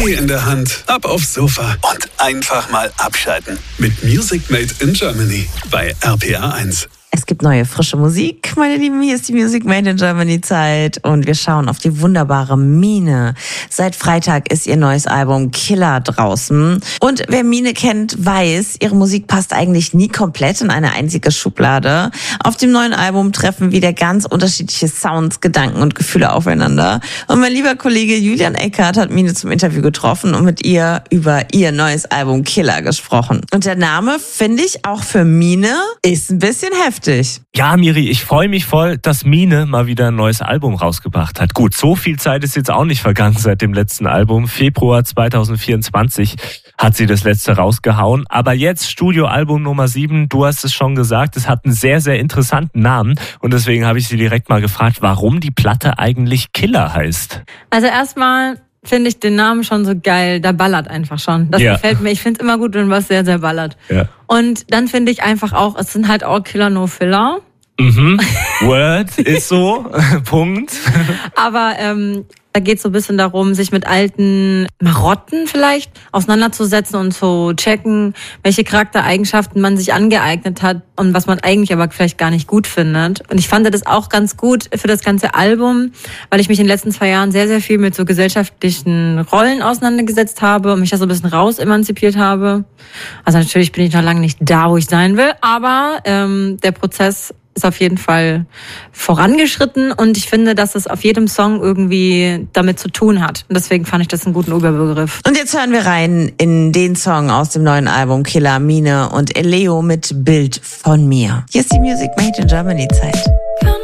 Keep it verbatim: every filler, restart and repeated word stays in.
Tee in der Hand, ab aufs Sofa und einfach mal abschalten. Mit Music Made in Germany bei R P R eins. Es gibt neue, frische Musik, meine Lieben. Hier ist die Music Made in Germany Zeit und wir schauen auf die wunderbare Mine. Seit Freitag ist ihr neues Album Killer draußen. Und wer Mine kennt, weiß, ihre Musik passt eigentlich nie komplett in eine einzige Schublade. Auf dem neuen Album treffen wieder ganz unterschiedliche Sounds, Gedanken und Gefühle aufeinander. Und mein lieber Kollege Julian Eckert hat Mine zum Interview getroffen und mit ihr über ihr neues Album Killer gesprochen. Und der Name, finde ich, auch für Mine ist ein bisschen heftig. Ja, Miri, ich freue mich voll, dass Mine mal wieder ein neues Album rausgebracht hat. Gut, so viel Zeit ist jetzt auch nicht vergangen seit dem letzten Album. Februar zwanzig vierundzwanzig hat sie das letzte rausgehauen. Aber jetzt Studioalbum Nummer sieben, du hast es schon gesagt, es hat einen sehr, sehr interessanten Namen. Und deswegen habe ich sie direkt mal gefragt, warum die Platte eigentlich Killer heißt. Also erstmal finde ich den Namen schon so geil. Da ballert einfach schon. Das ja. gefällt mir. Ich finde es immer gut, wenn was sehr, sehr ballert. Ja. Und dann finde ich einfach auch, es sind halt auch Killer No Filler. Mhm. Word ist so. Punkt. Aber ähm, da geht es so ein bisschen darum, sich mit alten Marotten vielleicht auseinanderzusetzen und zu checken, welche Charaktereigenschaften man sich angeeignet hat und was man eigentlich aber vielleicht gar nicht gut findet. Und ich fand das auch ganz gut für das ganze Album, weil ich mich in den letzten zwei Jahren sehr, sehr viel mit so gesellschaftlichen Rollen auseinandergesetzt habe und mich da so ein bisschen raus emanzipiert habe. Also natürlich bin ich noch lange nicht da, wo ich sein will, aber ähm, der Prozess ist auf jeden Fall vorangeschritten und ich finde, dass es auf jedem Song irgendwie damit zu tun hat. Und deswegen fand ich das einen guten Überbegriff. Und jetzt hören wir rein in den Song aus dem neuen Album Killer, Mine und Eleo mit Bild von mir. Hier ist die Music Made in Germany Zeit.